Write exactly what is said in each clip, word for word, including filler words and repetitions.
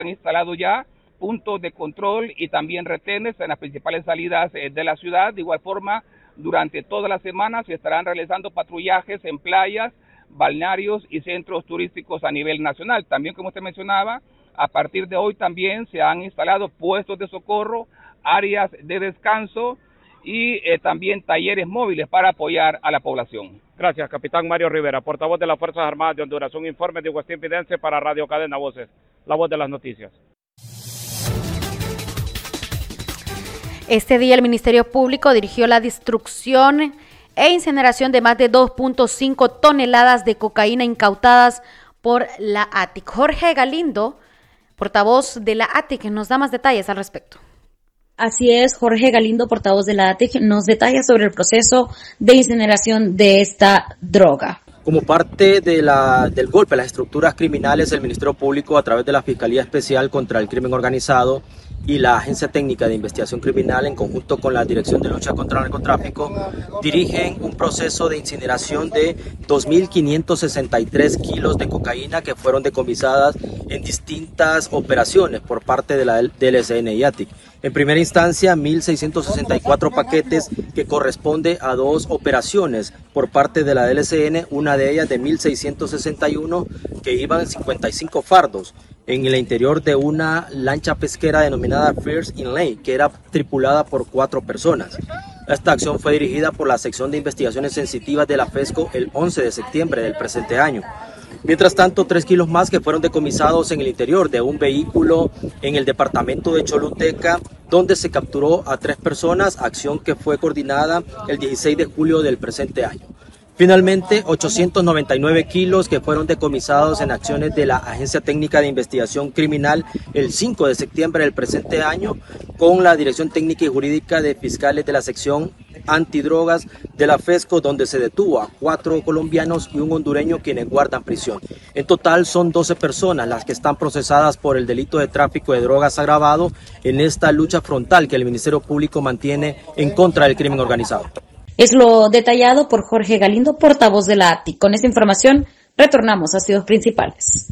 han instalado ya puntos de control y también retenes en las principales salidas eh, de la ciudad. De igual forma, durante toda la semana se estarán realizando patrullajes en playas, balnearios y centros turísticos a nivel nacional. También, como usted mencionaba, a partir de hoy también se han instalado puestos de socorro, áreas de descanso y eh, también talleres móviles para apoyar a la población. Gracias, capitán Mario Rivera, portavoz de las Fuerzas Armadas de Honduras. Un informe de Agustín Fidense para Radio Cadena Voces, la voz de las noticias. Este día el Ministerio Público dirigió la destrucción e incineración de más de dos punto cinco toneladas de cocaína incautadas por la A T I C. Jorge Galindo, portavoz de la A T I C, nos da más detalles al respecto. Así es, Jorge Galindo, portavoz de la A T I C, nos detalla sobre el proceso de incineración de esta droga. Como parte de la, del golpe a las estructuras criminales, el Ministerio Público, a través de la Fiscalía Especial contra el Crimen Organizado y la Agencia Técnica de Investigación Criminal, en conjunto con la Dirección de Lucha contra el Narcotráfico, dirigen un proceso de incineración de dos mil quinientos sesenta y tres kilos de cocaína que fueron decomisadas en distintas operaciones por parte de la D L S N y A T I C. En primera instancia, mil seiscientos sesenta y cuatro paquetes que corresponde a dos operaciones por parte de la D L S N, una de ellas de mil seiscientos sesenta y uno que iban cincuenta y cinco fardos en el interior de una lancha pesquera denominada First Inlay, que era tripulada por cuatro personas. Esta acción fue dirigida por la Sección de Investigaciones Sensitivas de la FESCO el once de septiembre del presente año. Mientras tanto, tres kilos más que fueron decomisados en el interior de un vehículo en el departamento de Choluteca, donde se capturó a tres personas, acción que fue coordinada el dieciséis de julio del presente año. Finalmente, ochocientos noventa y nueve kilos que fueron decomisados en acciones de la Agencia Técnica de Investigación Criminal el cinco de septiembre del presente año, con la Dirección Técnica y Jurídica de Fiscales de la Sección Antidrogas de la FESCO, donde se detuvo a cuatro colombianos y un hondureño quienes guardan prisión. En total son doce personas las que están procesadas por el delito de tráfico de drogas agravado en esta lucha frontal que el Ministerio Público mantiene en contra del crimen organizado. Es lo detallado por Jorge Galindo, portavoz de la A T I C. Con esta información retornamos a Ciudades Principales.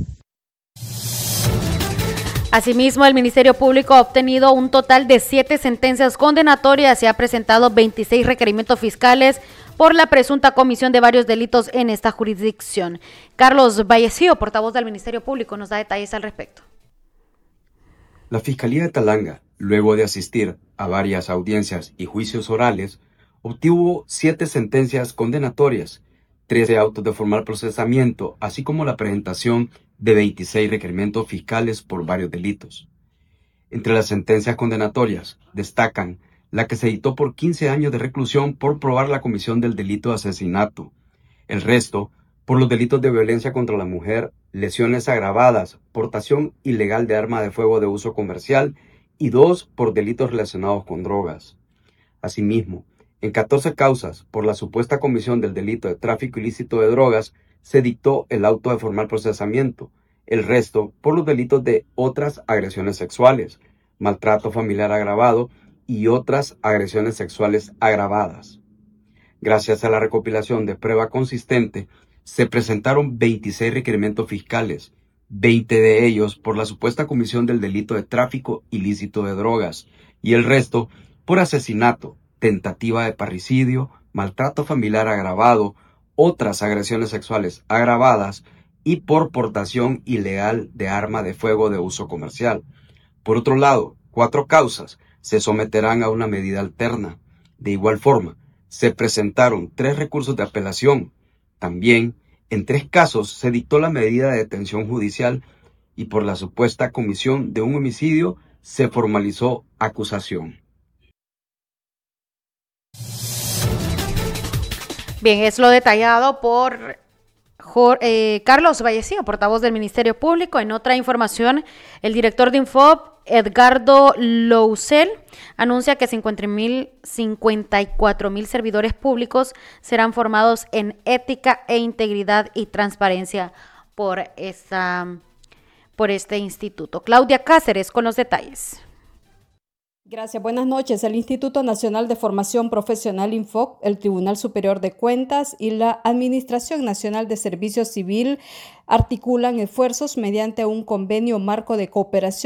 Asimismo, el Ministerio Público ha obtenido un total de siete sentencias condenatorias y ha presentado veintiséis requerimientos fiscales por la presunta comisión de varios delitos en esta jurisdicción. Carlos Vallecillo, portavoz del Ministerio Público, nos da detalles al respecto. La Fiscalía de Talanga, luego de asistir a varias audiencias y juicios orales, obtuvo siete sentencias condenatorias, trece autos de formal procesamiento, así como la presentación de veintiséis requerimientos fiscales por varios delitos. Entre las sentencias condenatorias destacan la que se dictó por quince años de reclusión por probar la comisión del delito de asesinato, el resto por los delitos de violencia contra la mujer, lesiones agravadas, portación ilegal de arma de fuego de uso comercial y dos por delitos relacionados con drogas. Asimismo, en catorce causas por la supuesta comisión del delito de tráfico ilícito de drogas, se dictó el auto de formal procesamiento, el resto por los delitos de otras agresiones sexuales, maltrato familiar agravado y otras agresiones sexuales agravadas. Gracias a la recopilación de prueba consistente, se presentaron veintiséis requerimientos fiscales, veinte de ellos por la supuesta comisión del delito de tráfico ilícito de drogas y el resto por asesinato, tentativa de parricidio, maltrato familiar agravado, otras agresiones sexuales agravadas y por portación ilegal de arma de fuego de uso comercial. Por otro lado, cuatro causas se someterán a una medida alterna. De igual forma, se presentaron tres recursos de apelación. También, en tres casos se dictó la medida de detención judicial y por la supuesta comisión de un homicidio se formalizó acusación. Bien, es lo detallado por Jorge, eh, Carlos Vallecillo, portavoz del Ministerio Público. En otra información, el director de Infop, Edgardo Lousel, anuncia que cincuenta y cuatro mil servidores públicos serán formados en ética e integridad y transparencia por, esta, por este instituto. Claudia Cáceres con los detalles. Gracias, buenas noches. El Instituto Nacional de Formación Profesional Infoc, el Tribunal Superior de Cuentas y la Administración Nacional de Servicio Civil articulan esfuerzos mediante un convenio marco de cooperación